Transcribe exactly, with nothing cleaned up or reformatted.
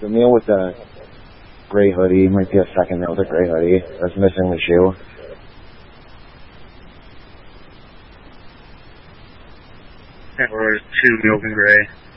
the meal with the gray hoodie might be a second meal with a gray hoodie. That's missing the shoe. Or two milk and gray.